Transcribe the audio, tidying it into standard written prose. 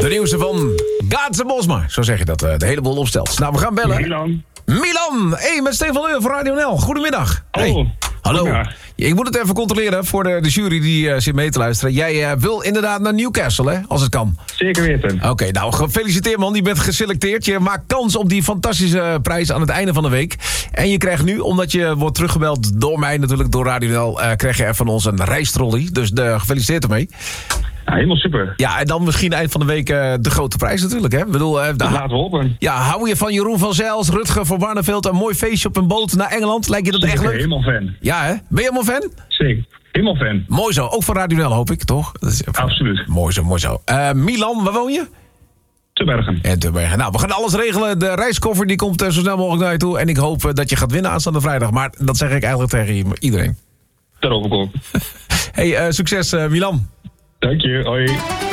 De nieuwste van Gaatse Bosma. Zo zeg je dat, de hele boel opstelt. Nou, we gaan bellen. Milan! Hey, met Stefan Leur van Radio NL. Goedemiddag. Hallo. Hallo. Goedemiddag. Ik moet het even controleren voor de jury die zit mee te luisteren. Jij wil inderdaad naar Newcastle, hè? Als het kan. Zeker weten. Oké, nou, gefeliciteerd man. Je bent geselecteerd. Je maakt kans op die fantastische prijs aan het einde van de week. En je krijgt nu, omdat je wordt teruggebeld door mij natuurlijk, door Radio NL, krijg je van ons een reistrolley. Dus gefeliciteerd ermee. Ja, helemaal super. Ja, en dan misschien eind van de week de grote prijs natuurlijk, hè? Ik bedoel, Dat laten we hopen. ja, hou je van Jeroen van Zijls, Rutger van Barneveld, een mooi feestje op een boot naar Engeland? Lijkt je dat echt leuk? Helemaal fan. Ja, hè? Ben je helemaal fan? Zeker. Helemaal fan. Mooi zo. Ook van Radio NL, hoop ik, toch? Dat is, Absoluut. Mooi zo, mooi zo. Milan, waar woon je? Te Bergen. En te Bergen. Nou, we gaan alles regelen. De reiskoffer die komt zo snel mogelijk naar je toe. En ik hoop dat je gaat winnen aanstaande vrijdag. Maar dat zeg ik eigenlijk tegen iedereen. Daarover ook. Hey, succes Milan. Dank je. Hoi.